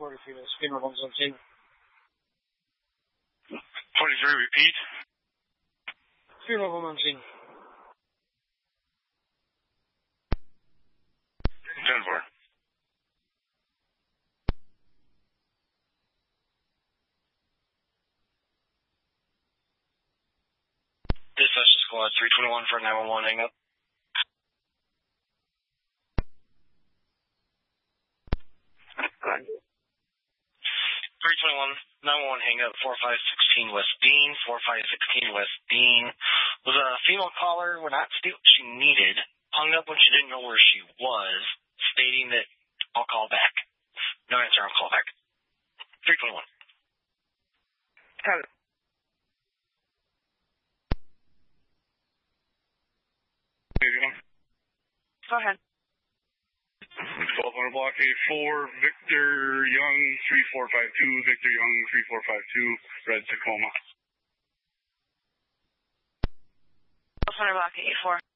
43 West, funeral homes on scene. 43, repeat. Funeral home on scene. 10-4. Dispatch to squad 321 for 911 hang up. 321, 911 hang up, 4516 West Dean, 4516 West Dean. Was a female caller, would not state what she needed, hung up when she didn't know where she was, stating that I'll call back. No answer, I'll call back. 321. Hello. Go ahead. 1200 block A4, Victor Young 3452, Victor Young 3452, Red Tacoma. 1200 block A4.